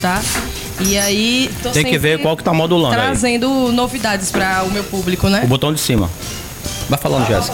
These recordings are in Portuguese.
tá? E aí tem que ver qual que tá modulando trazendo aí. Novidades para o meu público, né? O botão de cima. Vai falando, Jéssica.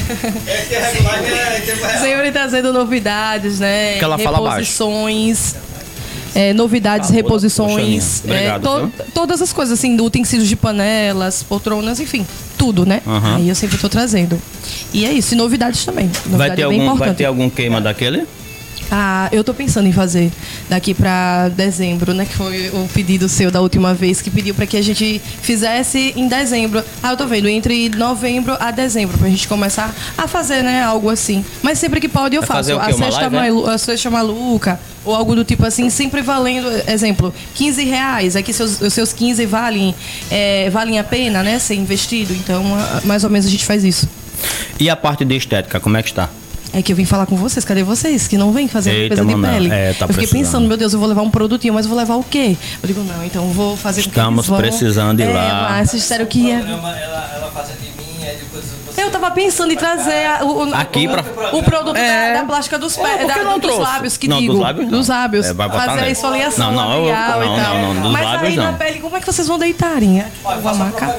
Sempre trazendo novidades, né? Que ela fala reposições. Novidades, reposições, Obrigado, todas as coisas, assim, utensílios de panelas, poltronas, enfim, tudo, né? Aí eu sempre tô trazendo. E é isso, e novidades também. Novidade vai ter algum queima daquele? Eu tô pensando em fazer daqui pra dezembro, né? Que foi o pedido seu da última vez, que pediu pra que a gente fizesse em dezembro. Eu tô vendo, entre novembro a dezembro, pra gente começar a fazer, né? Algo assim. Mas sempre que pode eu faço. A cesta maluca, ou algo do tipo assim, sempre valendo, exemplo, R$15. Aqui os seus 15 valem a pena, né? Ser investido. Então, mais ou menos a gente faz isso. E a parte de estética, como é que está? É que eu vim falar com vocês, cadê vocês? Que não vem fazer limpeza de pele. Tá eu fiquei pensando, meu Deus, eu vou levar um produtinho, mas eu vou levar o quê? Eu digo, não, então eu vou fazer Estamos precisando ir lá. Mas disseram que ia... Ela fazia de mim, aí depois eu tava pensando em trazer o produto da plástica dos pés, dos lábios, que digo. Dos lábios. Fazer a esfoliação labial e tal. Mas aí na pele, como é que vocês vão deitarem? Vou marcar.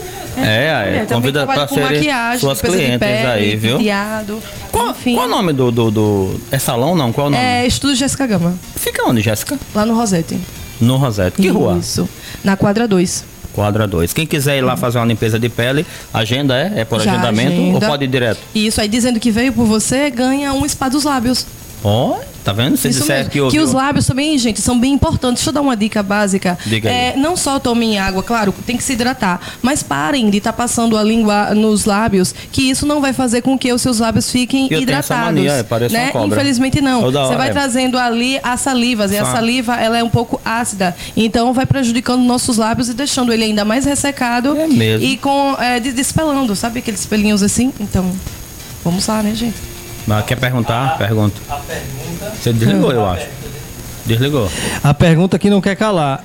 Convida para serem suas clientes aí, viu? Qual o nome do... É salão, não? Qual é o nome? É Estúdio Jéssica Gama. Fica onde, Jéssica? Lá no Rosete. No Rosete. Que rua? Isso. Na Quadra 2. Quadra 2. Quem quiser ir lá fazer uma limpeza de pele, agenda é por agendamento ou pode ir direto? Isso, aí dizendo que veio por você, ganha um spa dos lábios. Tá vendo? Se disser que os lábios também, gente, são bem importantes. Deixa eu dar uma dica básica. Diga aí. Não só tomem água, claro, tem que se hidratar, mas parem de estar passando a língua nos lábios, que isso não vai fazer com que os seus lábios fiquem hidratados. Parece uma cobra. Infelizmente não. Você vai trazendo ali as salivas, e a saliva ela é um pouco ácida, então vai prejudicando nossos lábios e deixando ele ainda mais ressecado e despelando, sabe aqueles pelinhos assim? Então, vamos lá, né, gente? Mas quer perguntar? Pergunta. A pergunta... Você desligou, eu acho. Desligou. A pergunta que não quer calar.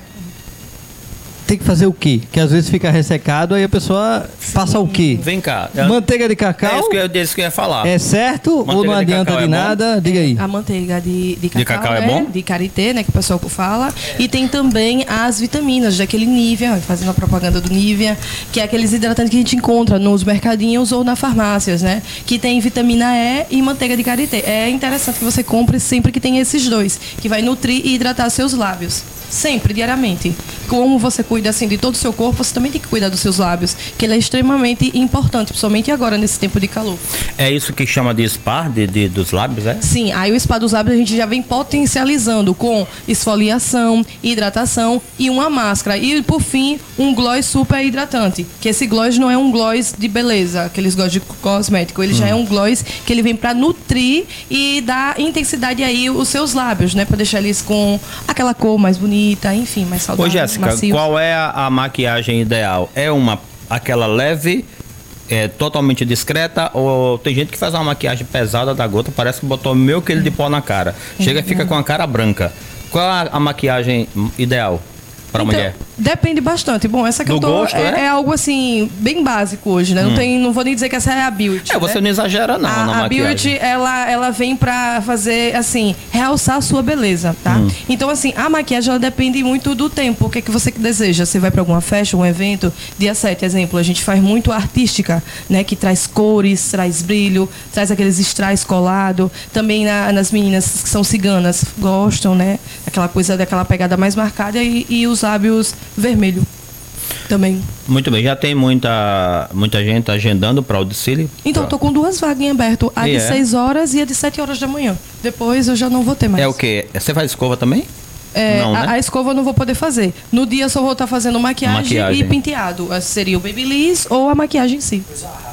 Tem que fazer o quê? Que às vezes fica ressecado, aí a pessoa passa o quê? Vem cá. Manteiga de cacau? É isso que eu disse que eu ia falar. É certo manteiga ou não adianta de nada? Diga aí. A manteiga de cacau é bom? De karité, né? Que o pessoal fala. E tem também as vitaminas, daquele Nivea, fazendo a propaganda do Nivea, que é aqueles hidratantes que a gente encontra nos mercadinhos ou nas farmácias, né? Que tem vitamina E e manteiga de karité. É interessante que você compre sempre que tem esses dois, que vai nutrir e hidratar seus lábios. Sempre, diariamente. Como você cuida assim de todo o seu corpo, você também tem que cuidar dos seus lábios, que ele é extremamente importante, principalmente agora nesse tempo de calor. É isso que chama de spa dos lábios, é? Sim, aí o spa dos lábios a gente já vem potencializando com esfoliação, hidratação e uma máscara. E por fim, um gloss super hidratante, que esse gloss não é um gloss de beleza, aqueles gloss de cosmético, ele já é um gloss que ele vem para nutrir e dar intensidade aí os seus lábios, né, para deixar eles com aquela cor mais bonita, enfim, mais saudável. Ô, Jéssica, qual é a maquiagem ideal? É aquela leve, totalmente discreta, ou tem gente que faz uma maquiagem pesada da gota, parece que botou meio quilo de pó na cara. Chega e fica com a cara branca. Qual é a maquiagem ideal para mulher? Depende bastante. Bom, essa que eu tô é algo assim, bem básico hoje, né? Não vou nem dizer que essa é a beauty. Você não exagera não na maquiagem. A beauty, ela vem pra fazer, assim, realçar a sua beleza, tá? Então, assim, a maquiagem, ela depende muito do tempo. O que é que você deseja? Você vai pra alguma festa, um evento? Dia 7, exemplo, a gente faz muito artística, né? Que traz cores, traz brilho, traz aqueles strass colado. Também nas meninas que são ciganas, gostam, né? Aquela coisa, daquela pegada mais marcada e os lábios vermelho também. Muito bem, já tem muita gente agendando para o desfile? Então, tô com 2 vagas em aberto, a de 6 horas e a de 7 horas da manhã. Depois eu já não vou ter mais. É o quê? Você faz escova também? Não, né? A escova eu não vou poder fazer. No dia eu só vou estar fazendo maquiagem e penteado. Seria o Babyliss ou a maquiagem em si.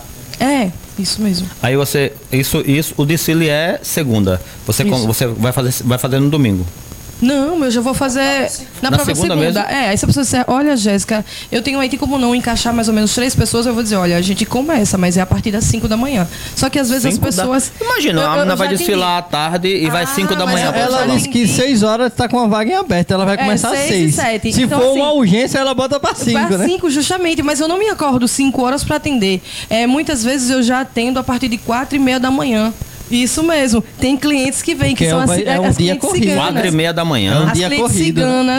Isso mesmo. Aí o desfile é segunda. Você vai fazer no domingo? Não, eu já vou fazer na própria segunda. Aí se a pessoa disser, olha, Jéssica, eu tenho aí, tem como não encaixar mais ou menos 3 pessoas, eu vou dizer, olha, a gente começa, mas é a partir das 5 da manhã. Só que às vezes as pessoas... Imagina, a menina vai desfilar à tarde e vai 5 da manhã. Ela disse que 6 horas tá com a vaga em aberto, ela vai começar às 6. Se então, for uma urgência, ela bota pra 5, né? Pra 5, justamente, mas eu não me acordo 5 horas pra atender. Muitas vezes eu já atendo a partir de 4:30 da manhã. Isso mesmo. Tem clientes que vêm, que Porque são é um as dia clientes corrido. ciganas. 4h30 da manhã. É um As dia clientes corrido, né? ciganas